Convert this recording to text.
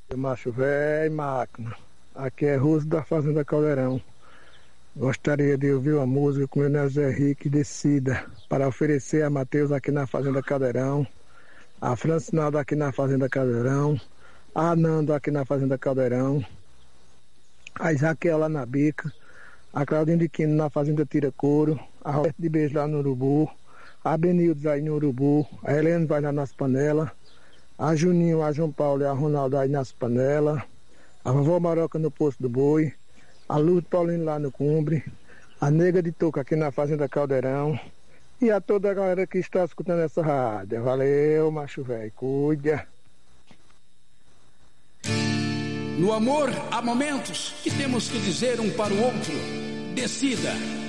Macho velho, máquina. Aqui é Russo da Fazenda Caldeirão. Gostaria de ouvir uma música com o Leonel Zé Henrique Decida para oferecer a Matheus aqui na Fazenda Caldeirão, a Francinaldo aqui na Fazenda Caldeirão, a Nando aqui na Fazenda Caldeirão, a Isaquel lá na Bica, a Claudinha de Quino na Fazenda Tira Couro, a Roberto de Beijo lá no Urubu, a Benildes aí no Urubu, a Helene vai lá nas panelas, a Juninho, a João Paulo e a Ronaldo aí nas panelas, a Vovó Maroca no Poço do Boi, a Lourdes Paulino lá no Cumbre, a Nega de Toca aqui na Fazenda Caldeirão e a toda a galera que está escutando essa rádio. Valeu, macho velho, cuida. No amor há momentos que temos que dizer um para o outro: decida.